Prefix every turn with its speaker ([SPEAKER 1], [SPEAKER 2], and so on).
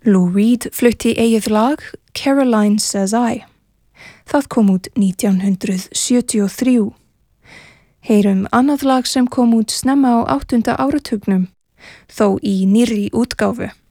[SPEAKER 1] Lou Reed flutti eigið lag Caroline Says I. Það kom út 1973. Heyrum annað lag sem kom út snemma á 8. áratugnum, þó í nýrri útgáfu.